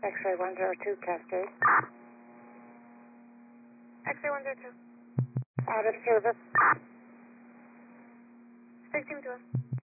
X-ray 102, Cascade. X-ray 102. Out of service. Speak to him.